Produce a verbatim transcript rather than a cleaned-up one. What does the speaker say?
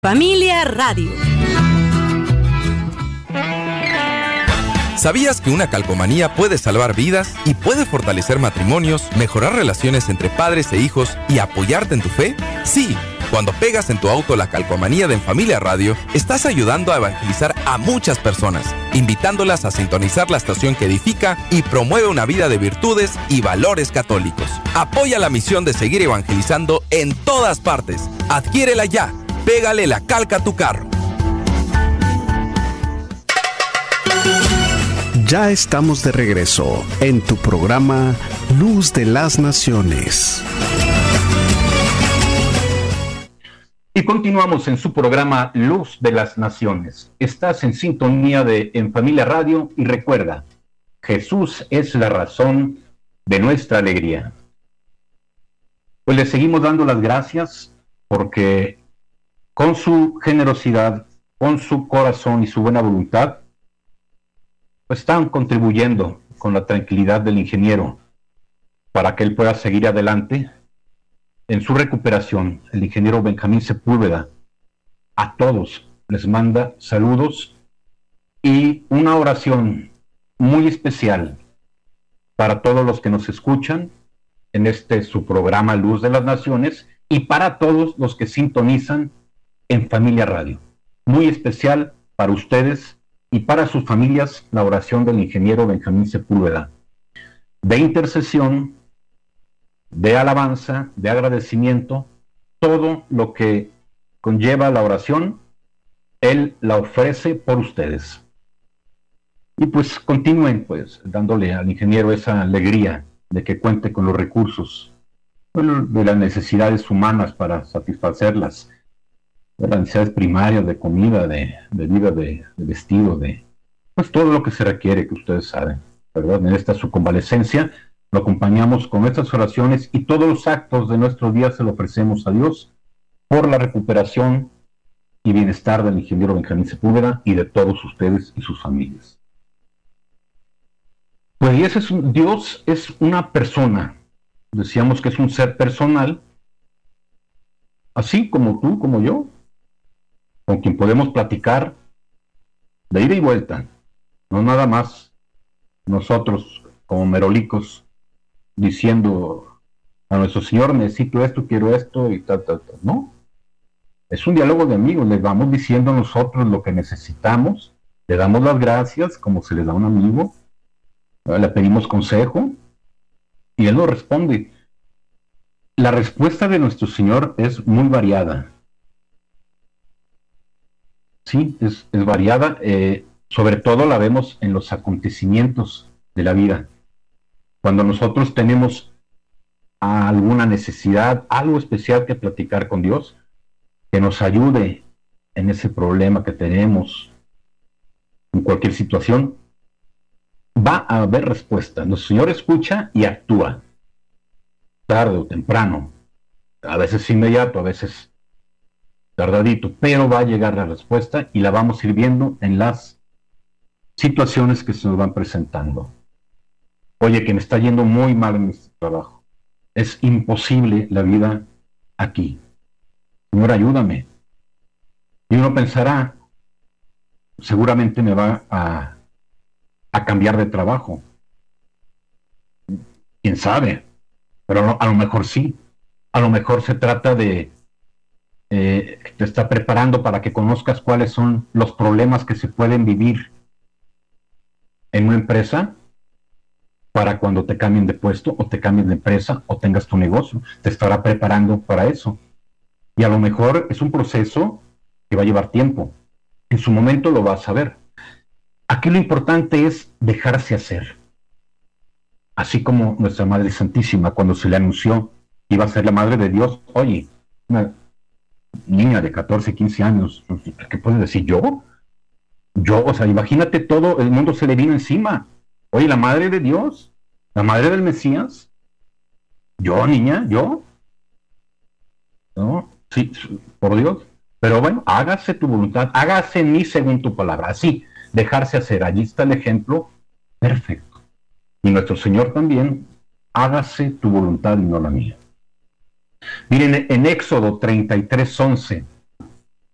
Familia Radio. ¿Sabías que una calcomanía puede salvar vidas y puede fortalecer matrimonios, mejorar relaciones entre padres e hijos y apoyarte en tu fe? Sí, cuando pegas en tu auto la calcomanía de En Familia Radio, estás ayudando a evangelizar a muchas personas, invitándolas a sintonizar la estación que edifica y promueve una vida de virtudes y valores católicos. Apoya la misión de seguir evangelizando en todas partes. Adquiérela ya. Pégale la calca a tu carro. Ya estamos de regreso en tu programa Luz de las Naciones. Y continuamos en su programa Luz de las Naciones. Estás en sintonía de En Familia Radio y recuerda, Jesús es la razón de nuestra alegría. Pues le seguimos dando las gracias porque con su generosidad, con su corazón y su buena voluntad, pues están contribuyendo con la tranquilidad del ingeniero para que él pueda seguir adelante en su recuperación. El ingeniero Benjamín Sepúlveda a todos les manda saludos y una oración muy especial para todos los que nos escuchan en este su programa Luz de las Naciones y para todos los que sintonizan En Familia Radio. Muy especial para ustedes y para sus familias la oración del ingeniero Benjamín Sepúlveda, de intercesión, de alabanza, de agradecimiento, todo lo que conlleva la oración, él la ofrece por ustedes. Y pues continúen pues dándole al ingeniero esa alegría de que cuente con los recursos, bueno, de las necesidades humanas para satisfacerlas, de las necesidades primarias de comida, de, de vida, de, de vestido, de pues todo lo que se requiere, que ustedes saben, ¿verdad? En esta su convalecencia lo acompañamos con estas oraciones y todos los actos de nuestro día se lo ofrecemos a Dios por la recuperación y bienestar del ingeniero Benjamín Sepúlveda y de todos ustedes y sus familias. Pues y ese es un, Dios es una persona, decíamos que es un ser personal, así como tú, como yo, con quien podemos platicar de ida y vuelta, no nada más nosotros como merolicos diciendo a nuestro Señor necesito esto, quiero esto y tal, tal, tal, no, es un diálogo de amigos, le vamos diciendo a nosotros lo que necesitamos, le damos las gracias como se le da a un amigo, le pedimos consejo y Él nos responde. La respuesta de nuestro Señor es muy variada. Sí, es, es variada, eh, sobre todo la vemos en los acontecimientos de la vida. Cuando nosotros tenemos alguna necesidad, algo especial que platicar con Dios, que nos ayude en ese problema que tenemos, en cualquier situación, va a haber respuesta. Nuestro Señor escucha y actúa, tarde o temprano, a veces inmediato, a veces tardadito, pero va a llegar la respuesta y la vamos a ir viendo en las situaciones que se nos van presentando. Oye, que me está yendo muy mal en este trabajo. Es imposible la vida aquí. Señor, ayúdame. Y uno pensará, seguramente me va a, a cambiar de trabajo. ¿Quién sabe? Pero no, a lo mejor sí. A lo mejor se trata de Eh, te está preparando para que conozcas cuáles son los problemas que se pueden vivir en una empresa para cuando te cambien de puesto o te cambien de empresa o tengas tu negocio. Te estará preparando para eso. Y a lo mejor es un proceso que va a llevar tiempo. En su momento lo vas a ver. Aquí lo importante es dejarse hacer. Así como nuestra Madre Santísima, cuando se le anunció que iba a ser la Madre de Dios, oye, una niña de catorce, quince años, ¿qué puedes decir? ¿Yo? Yo, o sea, imagínate todo, el mundo se le vino encima. Oye, la Madre de Dios, la Madre del Mesías, yo, niña, yo. ¿No? Sí, por Dios. Pero bueno, hágase tu voluntad, hágase en mí según tu palabra. Así, dejarse hacer. Allí está el ejemplo perfecto. Y nuestro Señor también, hágase tu voluntad y no la mía. Miren, en Éxodo treinta y tres, once,